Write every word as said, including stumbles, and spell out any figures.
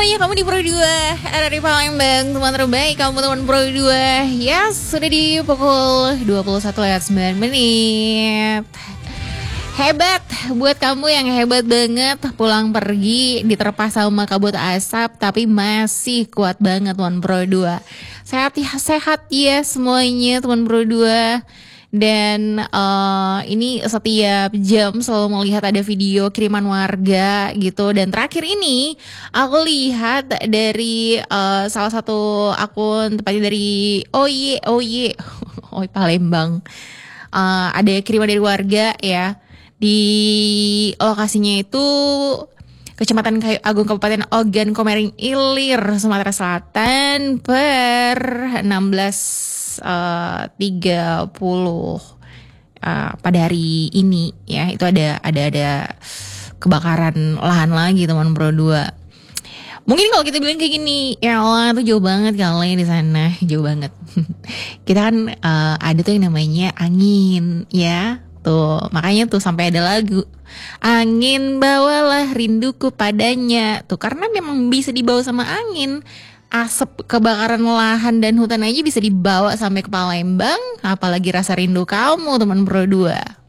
semuanya, kamu di Pro dua R R I Palembang, teman terbaik kamu teman Pro dua. Yes, sudah di pukul dua puluh satu lewat sembilan menit. Hebat buat kamu yang hebat banget, pulang pergi diterpa sama kabut asap tapi masih kuat banget teman Pro dua. Sehat ya, sehat ya semuanya teman Pro dua. Dan uh, ini setiap jam selalu melihat ada video kiriman warga gitu. Dan terakhir ini aku lihat dari uh, salah satu akun, tepatnya dari Oye Oye Oye Palembang. uh, Ada kiriman dari warga ya. Di lokasinya itu Kecamatan Kayu Agung, Kabupaten Ogan Komering Ilir, Sumatera Selatan per enam belas tiga puluh uh, pada hari ini ya. Itu ada ada ada kebakaran lahan lagi teman Pro dua. Mungkin kalau kita bilang kayak gini, ya Allah itu jauh banget kali di sana, jauh banget. Kita kan uh, ada tuh yang namanya angin ya. Tuh, makanya tuh sampai ada lagu angin bawalah rinduku padanya. Tuh karena memang bisa dibawa sama angin. Asap kebakaran lahan dan hutan aja bisa dibawa sampai ke Palembang, apalagi rasa rindu kamu teman Pro dua.